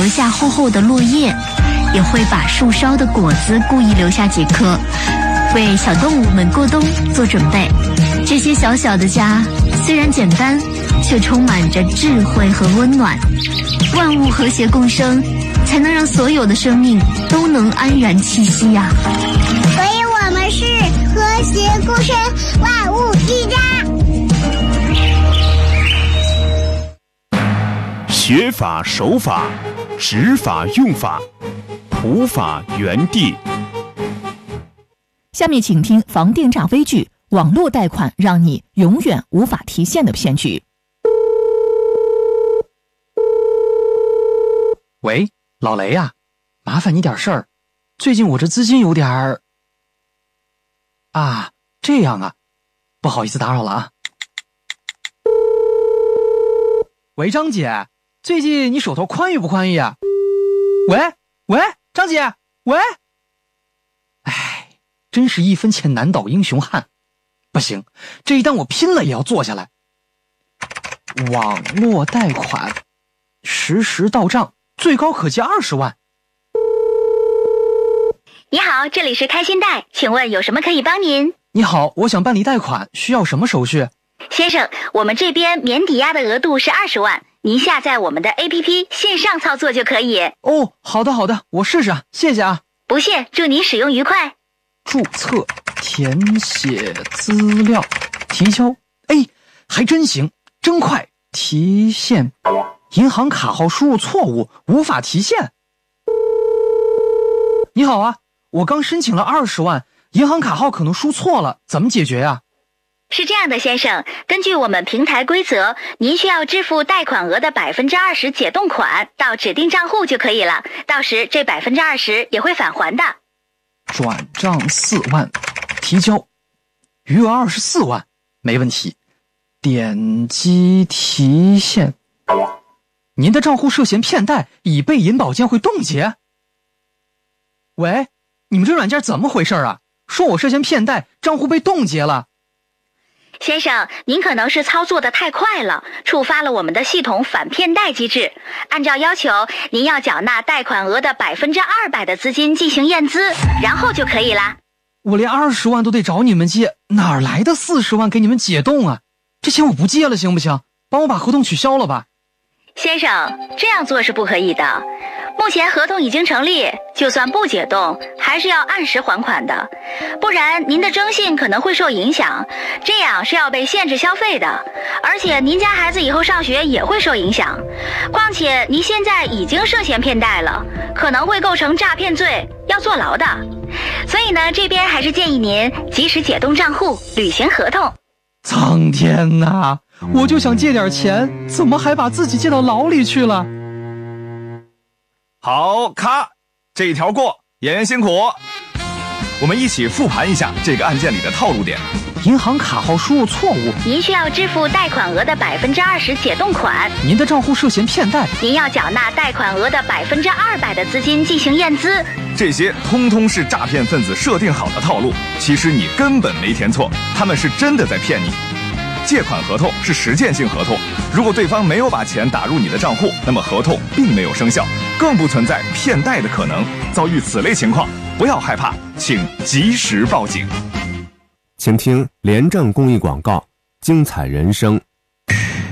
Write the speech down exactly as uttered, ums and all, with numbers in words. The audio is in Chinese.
下厚厚的落叶，也会把树梢的果子故意留下几颗，为小动物们过冬做准备。这些小小的家虽然简单，却充满着智慧和温暖。万物和谐共生，才能让所有的生命都能安然栖息呀、啊。 所以我们是和谐共生，万物一家。 学法守法，执法用法，普法原地。 下面请听防电诈微剧：网络贷款让你永远无法提现的骗局。 喂，老雷呀、啊，麻烦你点事儿，最近我这资金有点儿……啊，这样啊，不好意思打扰了啊。喂，张姐，最近你手头宽裕不宽裕啊？喂喂，张姐，喂。哎，真是一分钱难倒英雄汉，不行，这一单我拼了也要做下来。网络贷款，实时到账，最高可借二十万。 你好，这里是开心贷，请问有什么可以帮您？ 你好，我想办理贷款，需要什么手续？ 先生，我们这边免抵押的额度是二十万，您下载我们的 A P P 线上操作就可以。 哦，好的好的，我试试啊，谢谢啊。 不谢，祝您使用愉快。 注册、填写资料、提交，哎，还真行，真快。提现，银行卡号输入错误，无法提现。你好啊，我刚申请了二十万，银行卡号可能输错了，怎么解决呀、啊？ 是这样的，先生，根据我们平台规则，您需要支付贷款额的百分之二十解冻款到指定账户就可以了，到时这百分之二十也会返还的。 转账四万，提交，余额二十四万，没问题。点击提现。您的账户涉嫌骗贷，已被银保监会冻结。喂，你们这软件怎么回事啊？说我涉嫌骗贷，账户被冻结了。 先生，您可能是操作的太快了，触发了我们的系统反骗贷机制。按照要求，您要缴纳贷款额的百分之二百的资金进行验资，然后就可以啦。 我连二十万都得找你们借，哪儿来的四十万给你们解冻啊？这钱我不借了，行不行？帮我把合同取消了吧。 先生，这样做是不可以的。目前合同已经成立，就算不解冻，还是要按时还款的，不然您的征信可能会受影响，这样是要被限制消费的。而且您家孩子以后上学也会受影响。况且您现在已经涉嫌骗贷了，可能会构成诈骗罪，要坐牢的。所以呢，这边还是建议您及时解冻账户，履行合同。 苍天哪，我就想借点钱，怎么还把自己借到牢里去了？ 好，咔，这一条过，演员辛苦。我们一起复盘一下这个案件里的套路点。 银行卡号输入错误， 您需要支付贷款额的百分之二十解冻款。 您的账户涉嫌骗贷， 您要缴纳贷款额的百分之二百的资金进行验资。 这些通通是诈骗分子设定好的套路，其实你根本没填错，他们是真的在骗你。借款合同是实践性合同，如果对方没有把钱打入你的账户，那么合同并没有生效，更不存在骗贷的可能。遭遇此类情况，不要害怕，请及时报警。 请听廉政公益广告，精彩人生